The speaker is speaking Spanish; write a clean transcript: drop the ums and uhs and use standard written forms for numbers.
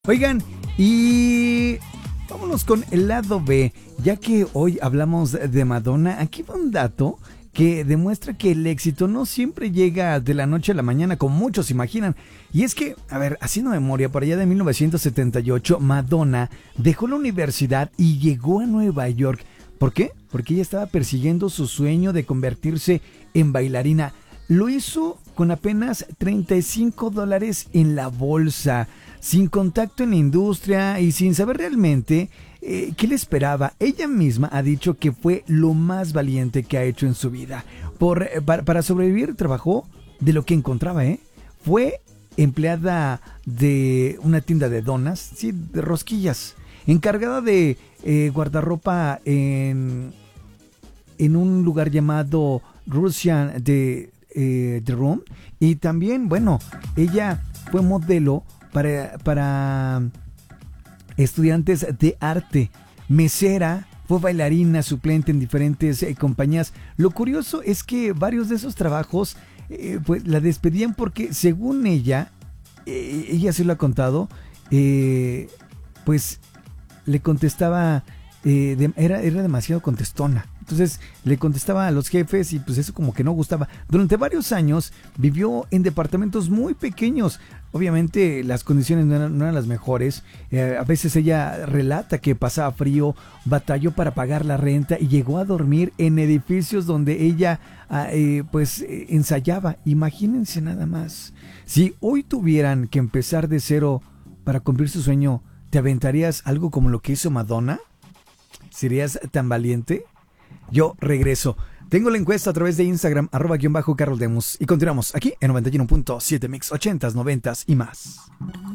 Oigan, y vámonos con el lado B, ya que hoy hablamos de Madonna. Aquí va un dato que demuestra que el éxito no siempre llega de la noche a la mañana, como muchos imaginan. Y es que, a ver, haciendo memoria, por allá de 1978, Madonna dejó la universidad y llegó a Nueva York. ¿Por qué? Porque ella estaba persiguiendo su sueño de convertirse en bailarina. Lo hizo con apenas $35 en la bolsa, sin contacto en la industria y sin saber realmente qué le esperaba. Ella misma ha dicho que fue lo más valiente que ha hecho en su vida. Para sobrevivir trabajó de lo que encontraba, ¿eh? Fue empleada de una tienda de donas, sí, de rosquillas, encargada de guardarropa en un lugar llamado Russian The Room, y también, bueno, ella fue modelo para estudiantes de arte, mesera, fue bailarina suplente en diferentes compañías. Lo curioso es que varios de esos trabajos pues la despedían porque, según ella se lo ha contado, pues le contestaba, era demasiado contestona. Entonces le contestaba a los jefes y pues eso como que no gustaba. Durante varios años vivió en departamentos muy pequeños. Obviamente las condiciones no eran las mejores. A veces ella relata que pasaba frío, batalló para pagar la renta y llegó a dormir en edificios donde ella ensayaba. Imagínense nada más. Si hoy tuvieran que empezar de cero para cumplir su sueño, ¿te aventarías algo como lo que hizo Madonna? ¿Serías tan valiente? Yo regreso. Tengo la encuesta a través de Instagram, @_Carol Demus. Y continuamos aquí en 91.7 Mix 80s, 90s y más.